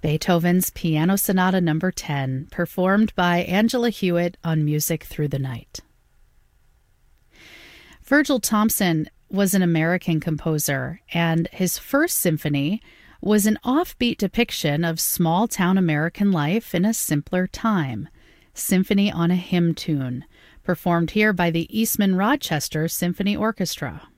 Beethoven's Piano Sonata No. 10, performed by Angela Hewitt on Music Through the Night. Virgil Thomson was an American composer, and his first symphony was an offbeat depiction of small-town American life in a simpler time, Symphony on a Hymn Tune, performed here by the Eastman Rochester Symphony Orchestra.